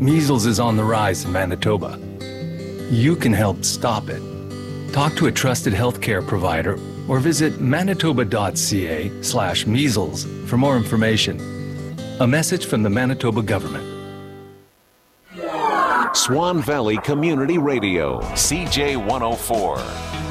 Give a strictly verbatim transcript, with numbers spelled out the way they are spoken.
Measles is on the rise in Manitoba. You can help stop it. Talk to a trusted healthcare provider or visit manitoba.ca slash measles for more information. A message from the Manitoba government. Swan Valley Community Radio, C J one oh four.